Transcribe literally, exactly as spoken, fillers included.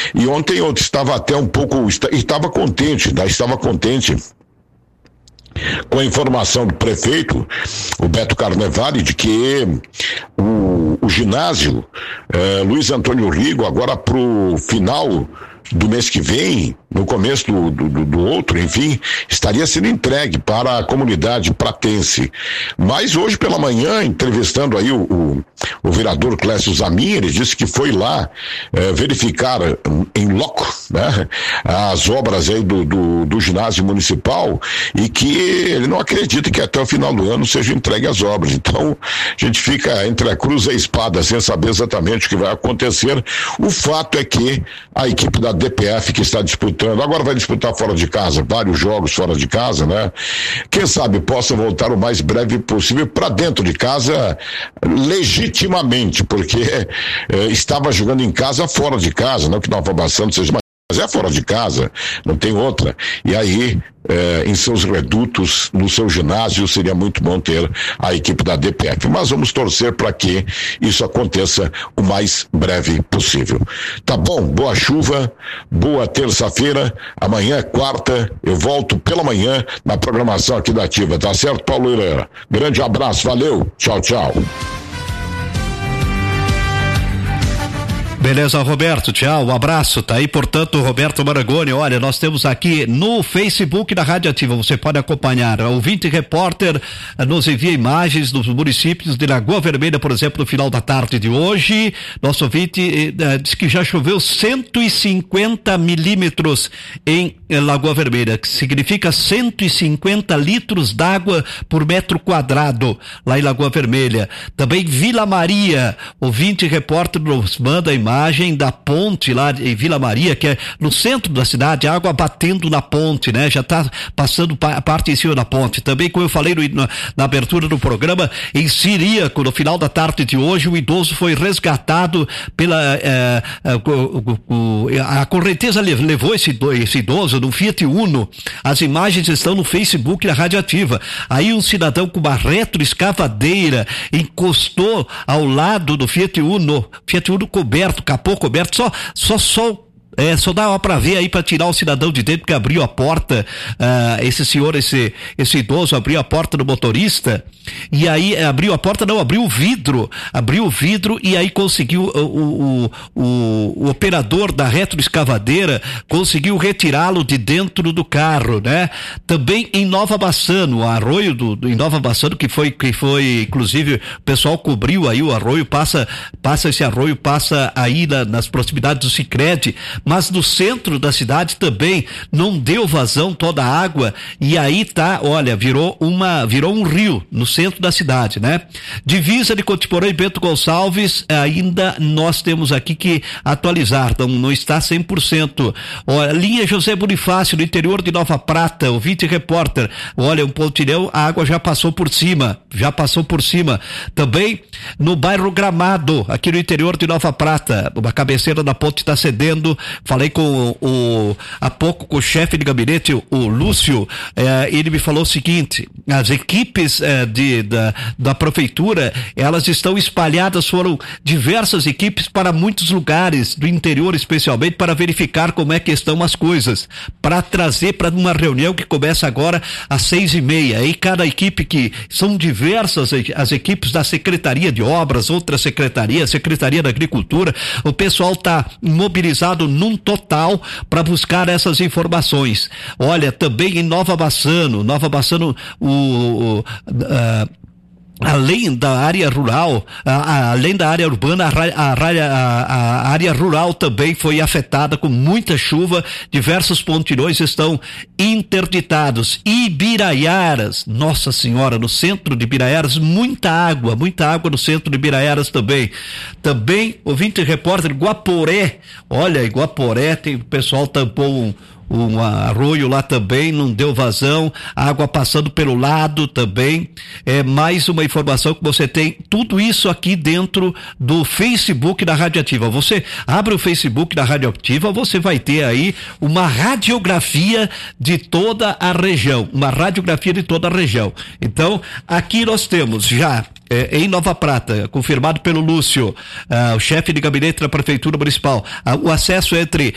E ontem eu estava até um pouco, estava contente, né? estava contente com a informação do prefeito, o Beto Carnevale, de que o, o ginásio eh, Luiz Antônio Rigo, agora pro final do mês que vem, no começo do, do, do outro, enfim, estaria sendo entregue para a comunidade pratense. Mas hoje pela manhã, entrevistando aí o, o, o vereador Clécio Zamin, ele disse que foi lá eh, verificar em loco, né, as obras aí do, do, do ginásio municipal, e que ele não acredita que até o final do ano sejam entregues as obras. Então, a gente fica entre a cruz e a espada, sem saber exatamente o que vai acontecer. O fato é que a equipe da D P F que está disputando, agora vai disputar fora de casa, vários jogos fora de casa, né? Quem sabe possa voltar o mais breve possível para dentro de casa, legitimamente, porque eh, estava jogando em casa, fora de casa, não que Nova Bassano seja, mas é fora de casa, não tem outra. E aí, eh, em seus redutos, no seu ginásio, seria muito bom ter a equipe da D P F. Mas vamos torcer para que isso aconteça o mais breve possível. Tá bom, boa chuva, boa terça-feira, amanhã é quarta, eu volto pela manhã na programação aqui da Ativa, tá certo, Paulo Herrera? Grande abraço, valeu, tchau, tchau. Beleza, Roberto, tchau, um abraço, tá aí, portanto, Roberto Marangoni. Olha, nós temos aqui no Facebook da Rádio Ativa, você pode acompanhar, o ouvinte repórter nos envia imagens dos municípios de Lagoa Vermelha, por exemplo, no final da tarde de hoje. Nosso ouvinte eh, diz que já choveu cento e cinquenta milímetros em eh, Lagoa Vermelha, que significa cento e cinquenta litros d'água por metro quadrado lá em Lagoa Vermelha. Também Vila Maria, ouvinte repórter nos manda a imagem da ponte lá em Vila Maria, que é no centro da cidade, água batendo na ponte, né? Já está passando a parte em cima da ponte. Também, como eu falei no, na, na abertura do programa, em Siríaco, no final da tarde de hoje, o idoso foi resgatado pela é, é, o, o, a correnteza levou esse, esse idoso num Fiat Uno. As imagens estão no Facebook da Rádio Ativa. Aí um cidadão com uma retroescavadeira encostou ao lado do Fiat Uno, Fiat Uno coberto, capô coberto, só, só, só É, só dava pra ver aí, pra tirar o cidadão de dentro, que abriu a porta, uh, esse senhor, esse, esse idoso abriu a porta do motorista, e aí abriu a porta, não, abriu o vidro, abriu o vidro e aí conseguiu, o, o, o, o operador da retroescavadeira conseguiu retirá-lo de dentro do carro, né? Também em Nova Bassano, o arroio do, do, em Nova Bassano, que foi, que foi, inclusive, o pessoal cobriu aí o arroio, passa, passa esse arroio, passa aí na, nas proximidades do Sicredi, mas no centro da cidade também não deu vazão toda a água, e aí tá, olha, virou uma, virou um rio no centro da cidade, né? Divisa de Cotiporã e Bento Gonçalves, ainda nós temos aqui que atualizar, não, não está cem por cento. Olha, linha José Bonifácio, no interior de Nova Prata, ouvinte repórter, olha, um pontilhão, a água já passou por cima, já passou por cima. Também no bairro Gramado, aqui no interior de Nova Prata, uma cabeceira da ponte está cedendo. Falei com o, o há pouco com o chefe de gabinete, o, o Lúcio, eh, ele me falou o seguinte: as equipes eh, de, da, da prefeitura, elas estão espalhadas, foram diversas equipes para muitos lugares do interior, especialmente para verificar como é que estão as coisas, para trazer para uma reunião que começa agora às seis e meia. Aí cada equipe, que são diversas as equipes da Secretaria de Obras, outra secretaria, Secretaria da Agricultura, o pessoal está mobilizado num total para buscar essas informações. Olha, também em Nova Bassano, Nova Bassano, o, o uh, além da área rural, a, a, além da área urbana, a, a, a, a área rural também foi afetada com muita chuva, diversos pontilhões estão interditados. Ibiraiaras, Nossa Senhora, no centro de Ibiraiaras, muita água, muita água no centro de Ibiraiaras também. Também, ouvinte repórter, Guaporé, olha, em Guaporé tem, o pessoal tampou um um arroio lá também, não deu vazão, água passando pelo lado também. É mais uma informação que você tem, tudo isso aqui dentro do Facebook da Rádio Ativa. Você abre o Facebook da Rádio Ativa, você vai ter aí uma radiografia de toda a região, uma radiografia de toda a região. Então, aqui nós temos já É, em Nova Prata, confirmado pelo Lúcio, ah, o chefe de gabinete da Prefeitura Municipal, ah, o acesso entre